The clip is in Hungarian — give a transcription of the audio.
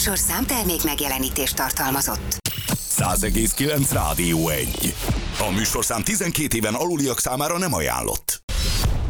műsorszám termék megjelenítést tartalmazott. 100,9 Rádió 1. A műsorszám 12 éven aluliak számára nem ajánlott.